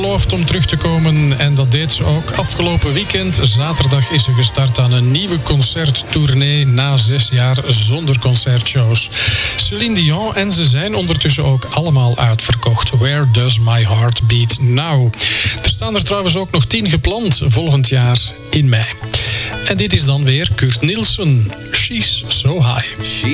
beloofd om terug te komen en dat deed ze ook. Afgelopen weekend, zaterdag, is ze gestart aan een nieuwe concerttournee na 6 jaar zonder concertshows. Celine Dion en ze zijn ondertussen ook allemaal uitverkocht. Where Does My Heart Beat Now? Er staan er trouwens ook nog 10 gepland volgend jaar in mei. En dit is dan weer Kurt Nielsen. She's So High.